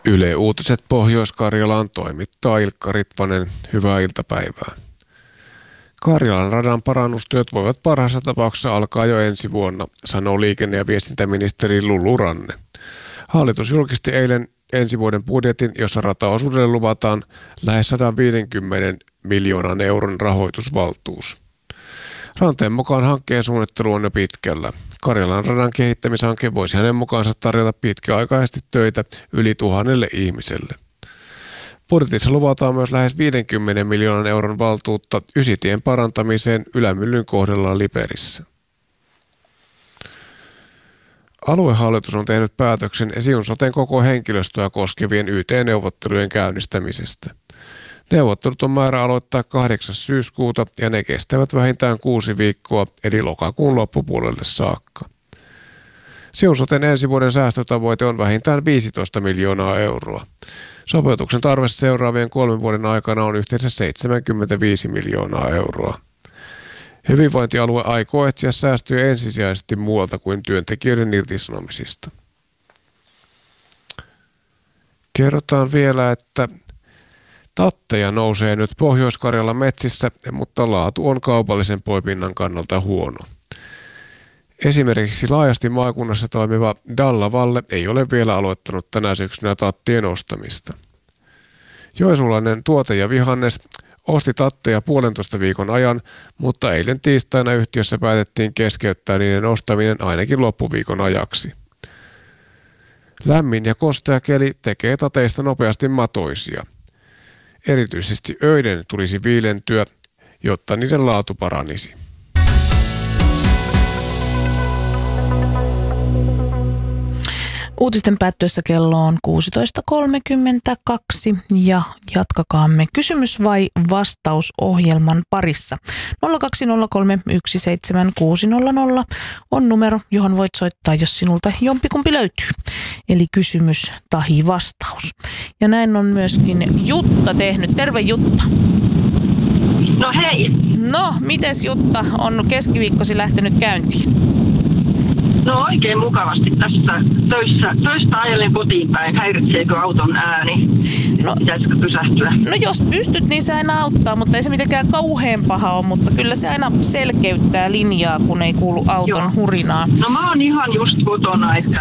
Yle Uutiset Pohjois-Karjalaan toimittaa Ilkka Ritvanen. Hyvää iltapäivää. Karjalan radan parannustyöt voivat parhaassa tapauksessa alkaa jo ensi vuonna, sanoo liikenne- ja viestintäministeri Lulu Ranne. Hallitus julkisti eilen ensi vuoden budjetin, jossa rataosuudelle luvataan lähes 150 miljoonan euron rahoitusvaltuus. Ranteen mukaan hankkeen suunnittelu on jo pitkällä. Karjalan radan kehittämishanke voisi hänen mukaansa tarjota pitkäaikaisesti töitä yli 1000 ihmiselle. Budjetissa luvataan myös lähes 50 miljoonan euron valtuutta Ysitien parantamiseen Ylämyllyn kohdalla Liperissä. Aluehallitus on tehnyt päätöksen Siun soten koko henkilöstöä koskevien YT-neuvottelujen käynnistämisestä. Neuvottelut on määrä aloittaa 8. syyskuuta ja ne kestävät vähintään 6 viikkoa eli lokakuun loppupuolelle saakka. Siun soten ensi vuoden säästötavoite on vähintään 15 miljoonaa euroa. Sopeutuksen tarve seuraavien 3 vuoden aikana on yhteensä 75 miljoonaa euroa. Hyvinvointialue aikoo etsiä säästöjä ensisijaisesti muualta kuin työntekijöiden irtisanomisista. Kerrotaan vielä, että tatteja nousee nyt Pohjois-Karjalan metsissä, mutta laatu on kaupallisen poipinnan kannalta huono. Esimerkiksi laajasti maakunnassa toimiva Dalla Valle ei ole vielä aloittanut tänä syksynä tattien ostamista. Joensulainen tuote- ja vihannes osti tatteja 1,5 viikon ajan, mutta eilen tiistaina yhtiössä päätettiin keskeyttää niiden ostaminen ainakin loppuviikon ajaksi. Lämmin ja kostea keli tekee tateista nopeasti matoisia. Erityisesti öiden tulisi viilentyä, jotta niiden laatu paranisi. Uutisten päättyessä kello on 16.32 ja jatkakaamme kysymys vai vastaus ohjelman parissa. 020317600 on numero, johon voit soittaa, jos sinulta jompikumpi löytyy. Eli kysymys tahi vastaus. Ja näin on myöskin Jutta tehnyt. Terve Jutta. No hei. No, mites Jutta on keskiviikkosi lähtenyt käyntiin? No oikein mukavasti tässä töistä ajelen kotiin päin. Häiritseekö auton ääni? No, pitäisikö pysähtyä? No jos pystyt, niin se aina auttaa, mutta ei se mitenkään kauhean paha ole, mutta kyllä se aina selkeyttää linjaa, kun ei kuulu auton hurinaa. No mä oon ihan just kotona, että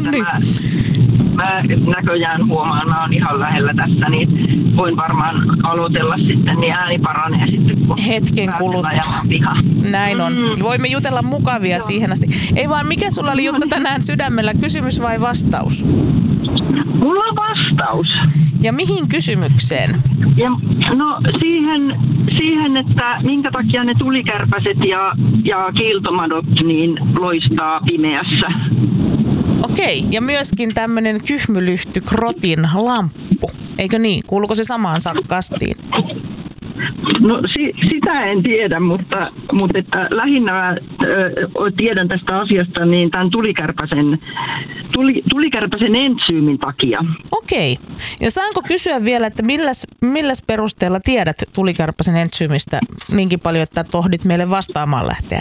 mä näköjään huomaan, mä oon ihan lähellä tässä, niin voin varmaan aloitella sitten, niin ääni paranee sitten, kun hetken kuluttua. Näin on. Voimme jutella mukavia siihen asti. Ei vaan, mikä sulla oli Jutta tänään sydämellä, kysymys vai vastaus? Mulla on vastaus. Ja mihin kysymykseen? No siihen, että minkä takia ne tulikärpäset ja kiiltomadot niin loistaa pimeässä. Okei, ja myöskin tämmöinen kyhmylyhty krotin lamppu. Eikö niin? Kuuluuko se samaan kastiin? No sitä en tiedä, mutta että lähinnä tiedän tästä asiasta niin tämän tulikärpäsen entsyymin takia. Okei. Ja saanko kysyä vielä, että milläs perusteella tiedät tulikärpäsen entsyymistä niinkin paljon, että tohdit meille vastaamaan lähteä?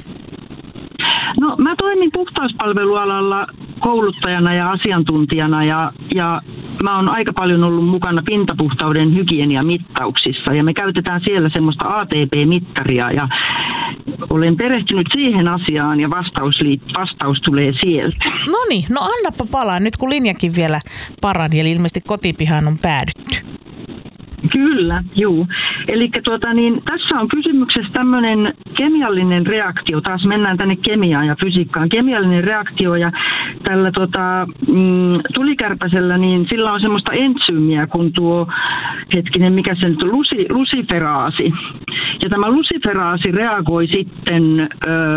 No mä toimin puhtauspalvelualalla kouluttajana ja asiantuntijana ja mä oon aika paljon ollut mukana pintapuhtauden hygieniamittauksissa ja me käytetään siellä semmoista ATP-mittaria ja olen perehtynyt siihen asiaan ja vastaus tulee sieltä. Noniin, no annappa palaa nyt kun linjakin vielä parani, eli ilmeisesti kotipihaan on päädytty. Kyllä, juu. Eli tässä on kysymyksessä tämmöinen kemiallinen reaktio. Taas mennään tänne kemiaan ja fysiikkaan. Kemiallinen reaktio ja tällä tulikärpäsellä, niin sillä on semmoista entsyymiä kuin mikä se nyt on, lusiferaasi. Ja tämä lusiferaasi reagoi sitten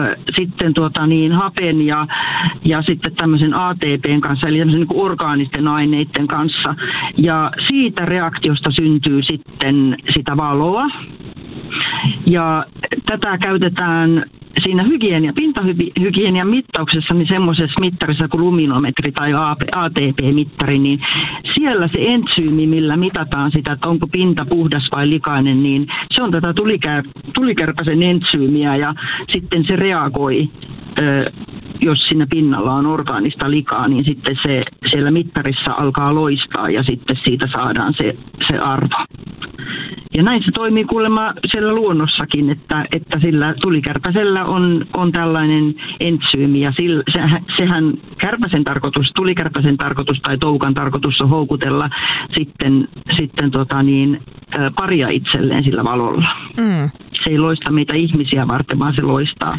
hapen ja sitten tämmöisen ATPn kanssa, eli tämmöisen niin kuin orgaanisten aineiden kanssa. Ja siitä reaktiosta syntyy sitten sitä valoa. Ja tätä käytetään siinä pintahygienian mittauksessa niin semmoisessa mittarissa kuin luminometri tai ATP-mittari, niin siellä se entsyymi, millä mitataan sitä, että onko pinta puhdas vai likainen, niin se on tätä tulikärpäsen entsyymiä ja sitten se reagoi jos siinä pinnalla on orgaanista likaa, niin sitten se siellä mittarissa alkaa loistaa ja sitten siitä saadaan se arvo. Ja näin se toimii kuulemma siellä luonnossakin, että sillä tulikärpäsellä on tällainen entsyymi ja sehän tulikärpäsen tarkoitus tai toukan tarkoitus on houkutella sitten paria itselleen sillä valolla. Se ei loista meitä ihmisiä varten, vaan se loistaa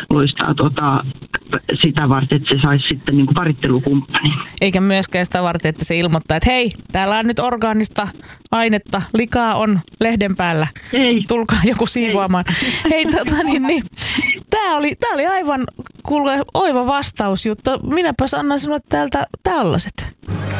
sitä varten, että se saisi sitten niin kuin parittelukumppani. Eikä myöskään sitä varten, että se ilmoittaa, että hei, täällä on nyt orgaanista ainetta, likaa on lehden päällä. Ei. Tulkaa joku siivoamaan. Hei, Tää oli aivan oiva vastaus, Jutta. Minäpäs annan sinulle täältä tällaiset.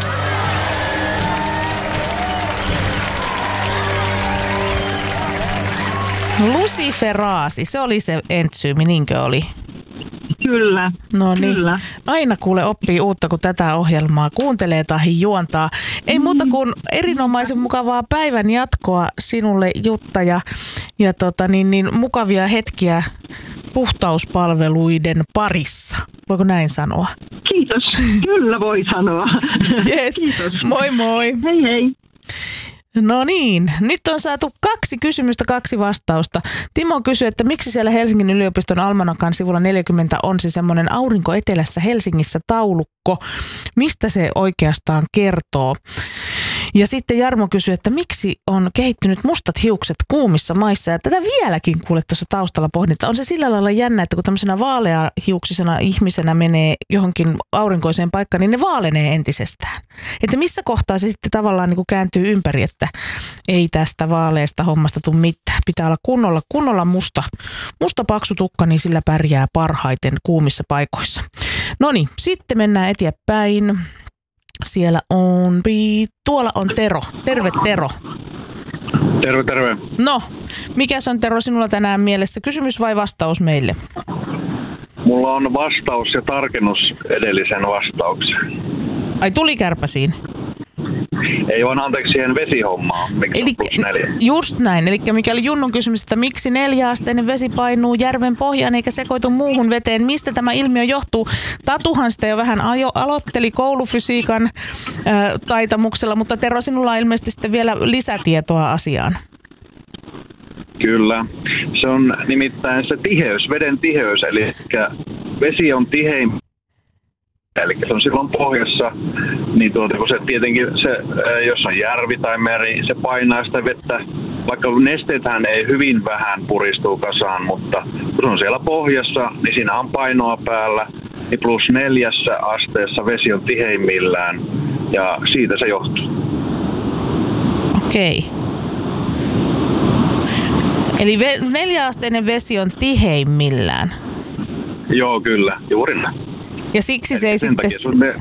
Luciferaasi, se oli se entsyymi, niinkö oli? Kyllä. No niin. Kyllä. Aina kuule oppii uutta, kun tätä ohjelmaa kuuntelee tai juontaa. Ei muuta kuin erinomaisen mukavaa päivän jatkoa sinulle, Jutta, ja mukavia hetkiä puhtauspalveluiden parissa. Voiko näin sanoa? Kiitos. Kyllä voi sanoa. Yes. Kiitos. Moi moi. Hei hei. No niin, nyt on saatu 2 kysymystä, 2 vastausta. Timo kysyi, että miksi siellä Helsingin yliopiston almanakan sivulla 40 on se semmoinen aurinko etelässä Helsingissä -taulukko. Mistä se oikeastaan kertoo? Ja sitten Jarmo kysyi, että miksi on kehittynyt mustat hiukset kuumissa maissa. Ja tätä vieläkin kuulet tuossa taustalla pohdinta. On se sillä lailla jännä, että kun tämmöisenä vaaleahiuksisena ihmisenä menee johonkin aurinkoiseen paikkaan, niin ne vaalenee entisestään. Että missä kohtaa se sitten tavallaan niin kuin kääntyy ympäri, että ei tästä vaaleasta hommasta tule mitään. Pitää olla kunnolla musta paksu tukka, niin sillä pärjää parhaiten kuumissa paikoissa. No niin, sitten mennään eteenpäin. Tuolla on Tero. Terve Tero. Terve. No, mikäs on Tero sinulla tänään mielessä? Kysymys vai vastaus meille? Mulla on vastaus ja tarkennus edellisen vastaukseen. Ai tulikärpäsiin? Ei vaan anteeksi siihen vesihommaan, mikä on +4. Just näin. Eli mikäli Junnun kysymys, että miksi 4-asteinen vesi painuu järven pohjaan eikä sekoitu muuhun veteen, mistä tämä ilmiö johtuu? Tatuhan sitä jo vähän aloitteli koulufysiikan taitamuksella, mutta Tero, sinulla on ilmeisesti sitten vielä lisätietoa asiaan. Kyllä. Se on nimittäin se tiheys, veden tiheys, eli vesi on tihein. Eli se on silloin pohjassa, niin kun se tietenkin, jos on järvi tai meri, se painaa sitä vettä, vaikka nesteethän ei hyvin vähän puristuu kasaan, mutta kun se on siellä pohjassa, niin siinä on painoa päällä, niin +4 asteessa vesi on tiheimmillään, ja siitä se johtuu. Okei. Eli 4-asteinen vesi on tiheimmillään? Joo, kyllä, juuri näin. Ja siksi se ei sitten...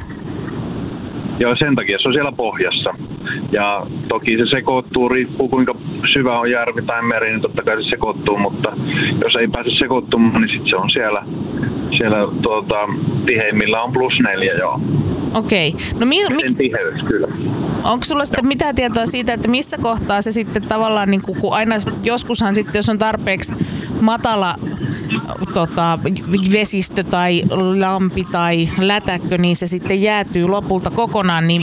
Sen takia se on siellä pohjassa. Ja toki se sekoittuu, riippuu kuinka syvä on järvi tai meri, niin totta kai se sekoittuu, mutta jos ei pääse sekoittumaan, niin sitten se on siellä tiheimmillä on +4, joo. Okei. No tiheys, kyllä. Onko sulla sitten mitään tietoa siitä, että missä kohtaa se sitten tavallaan, niin kun aina joskushan sitten, jos on tarpeeksi matala vesistö tai lampi tai lätäkkö, niin se sitten jäätyy lopulta kokonaan, niin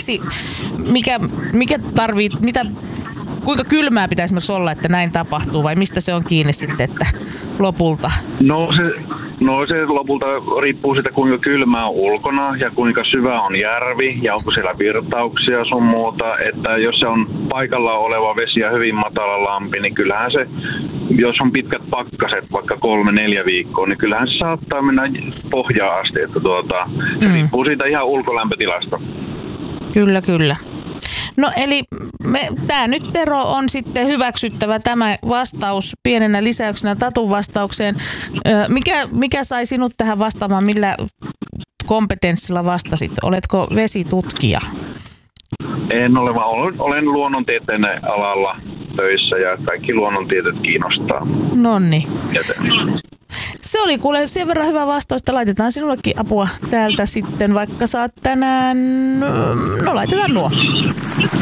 kuinka kylmää pitäisi myös olla, että näin tapahtuu, vai mistä se on kiinni sitten, että lopulta? No se lopulta riippuu siitä, kuinka kylmää on ulkona ja kuinka syvä on järvi ja onko siellä virtauksia sun muuta. Että jos se on paikalla oleva vesi ja hyvin matala lampi, niin kyllähän se, jos on pitkät pakkaset, vaikka 3-4 viikkoa, niin kyllähän se saattaa mennä pohjaan asti. Että se riippuu siitä ihan ulkolämpötilasta. Kyllä. No eli tämä nyt Tero on sitten hyväksyttävä tämä vastaus pienenä lisäyksenä Tatun vastaukseen. Mikä sai sinut tähän vastaamaan, millä kompetenssilla vastasit? Oletko vesitutkija? En ole, vaan olen luonnontieteen alalla töissä ja kaikki luonnontieteet kiinnostaa. Nonni. Se oli kuule sen verran hyvä vastaus, että laitetaan sinullekin apua täältä sitten, vaikka saat tänään, no laitetaan nuo.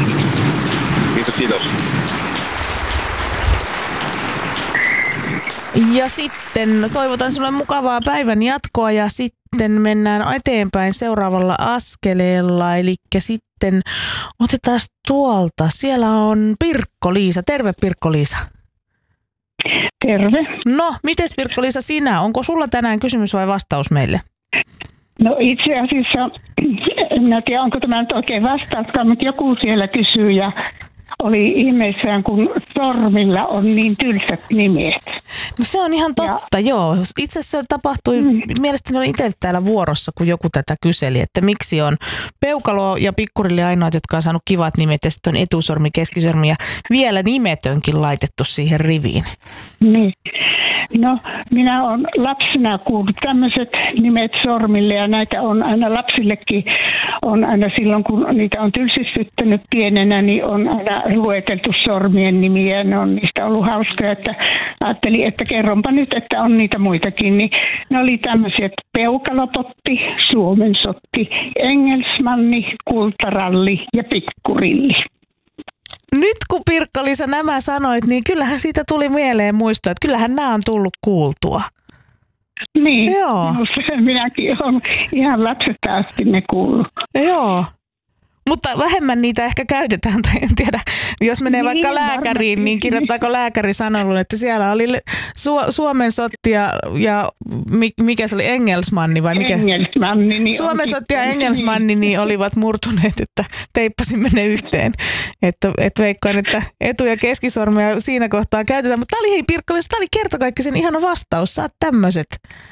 Kiitos. Ja sitten toivotan sinulle mukavaa päivän jatkoa ja sitten mennään eteenpäin seuraavalla askeleella. Eli sitten otetaan tuolta. Siellä on Pirkko-Liisa. Terve Pirkko-Liisa. Terve. No, mites Pirkko-Liisa sinä? Onko sulla tänään kysymys vai vastaus meille? No itse asiassa, en tiedä onko tämä nyt oikein vastauskaan, mutta joku siellä kysyy ja oli ihmeissään, kun sormilla on niin tylsät nimet. No se on ihan totta, joo. Itse asiassa se tapahtui, mielestäni olin itse täällä vuorossa, kun joku tätä kyseli, että miksi on peukalo ja pikkurilli ainoat, jotka on saanut kivat nimet, ja sitten on etusormi, keskisormi ja vielä nimetönkin laitettu siihen riviin. Niin. No, minä olen lapsena kuullut tämmöiset nimet sormille ja näitä on aina lapsillekin, on aina silloin kun niitä on tylsistyttänyt pienenä, niin on aina lueteltu sormien nimiä. Ne on niistä ollut hauskaa, että ajattelin, että kerronpa nyt, että on niitä muitakin. Niin ne oli tämmöiset peukalopotti, suomensotti, engelsmanni, kultaralli ja pikkurilli. Nyt kun Pirkko-Liisa nämä sanoit, niin kyllähän siitä tuli mieleen muistoa, että kyllähän nämä on tullut kuultua. Niin, joo. Minäkin olen ihan lapsesta asti ne kuullut. Joo, mutta vähemmän niitä ehkä käytetään, tai en tiedä, jos menee niin, vaikka lääkäriin, niin kirjoittaako lääkäri sanonut, että siellä oli suomensotti ja mikä se oli, engelsmanni vai mikä? Engelsmanni. Niin suomensotti ja engelsmanni niin olivat murtuneet, että teippasimme ne yhteen. Että veikkaan, että etu- ja keskisormia siinä kohtaa käytetään. Mutta tämä oli, hei Pirkko-Liisa, tämä oli kertakaikkisen ihana vastaus. Saat tämmöiset.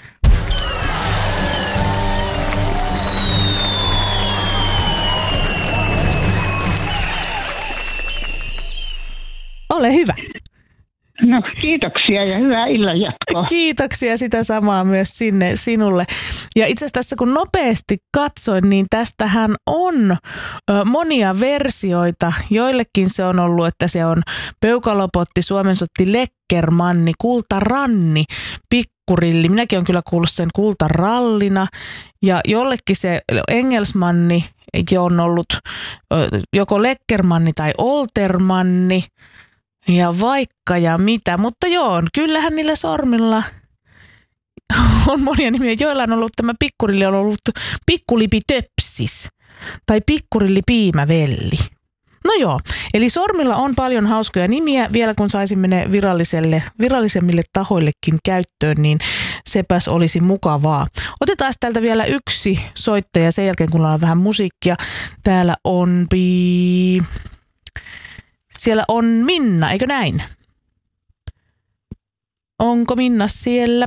Ole hyvä. No kiitoksia ja hyvää illan jatkoa. Kiitoksia sitä samaa myös sinne sinulle. Ja itse asiassa tässä kun nopeasti katsoin, niin tästähän on monia versioita. Joillekin se on ollut, että se on peukalopotti, suomensotti, lekkermanni, kultaranni, pikkurilli. Minäkin olen kyllä kuullut sen kultarallina. Ja jollekin se engelsmanni on ollut joko lekkermanni tai oltermanni. Ja vaikka ja mitä, mutta joo, kyllähän niillä sormilla on monia nimiä. Joilla on ollut tämä pikkurilli, on ollut pikkulipitöpsis tai pikkurillipiimävelli. No joo, eli sormilla on paljon hauskoja nimiä. Vielä kun saisimme ne virallisemmille tahoillekin käyttöön, niin sepäs olisi mukavaa. Otetaan täältä vielä yksi soittaja sen jälkeen, kun ollaan vähän musiikkia. Täällä on Siellä on Minna, eikö näin? Onko Minna siellä?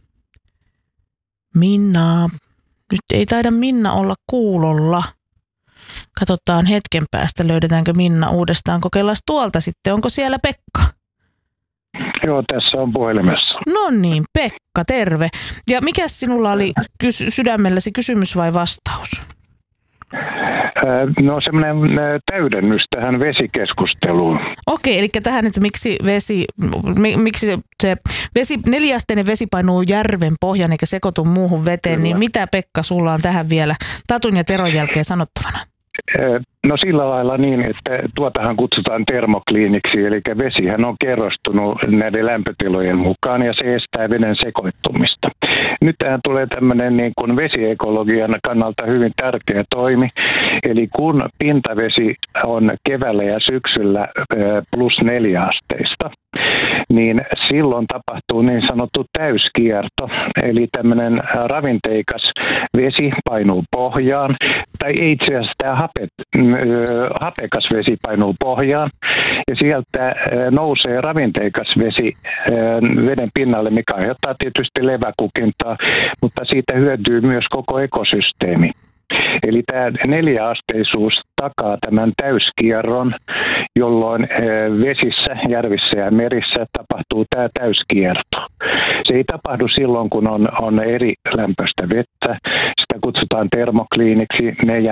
Minna. Nyt ei taida Minna olla kuulolla. Katsotaan hetken päästä, löydetäänkö Minna uudestaan. Kokeillaan tuolta sitten. Onko siellä Pekka? Joo, tässä on puhelimessa. No niin, Pekka, terve. Ja mikä sinulla oli sydämelläsi, kysymys vai vastaus? No semmoinen täydennys tähän vesikeskusteluun. Okei, eli tähän, että miksi se neliasteinen vesi painuu järven pohjan eikä sekoitu muuhun veteen, niin mitä Pekka sulla on tähän vielä Tatun ja Teron jälkeen sanottavana? No sillä lailla niin, että tuotahan kutsutaan termokliiniksi, eli vesihän on kerrostunut näiden lämpötilojen mukaan ja se estää veden sekoittumista. Nyt tähän tulee tämmöinen niin kuin vesiekologian kannalta hyvin tärkeä toimi, eli kun pintavesi on keväällä ja syksyllä +4 asteista, niin silloin tapahtuu niin sanottu täyskierto, eli tämmöinen ravinteikas vesi painuu pohjaan, tai itse asiassa tämä hapekas vesi painuu pohjaan, ja sieltä nousee ravinteikas vesi veden pinnalle, mikä aiheuttaa tietysti leväkukintaa, mutta siitä hyötyy myös koko ekosysteemi. Eli tämä 4-asteisuus takaa tämän täyskierron, jolloin vesissä, järvissä ja merissä tapahtuu tämä täyskierto. Se ei tapahdu silloin, kun on eri lämpöistä vettä. Sitä kutsutaan termokliiniksi.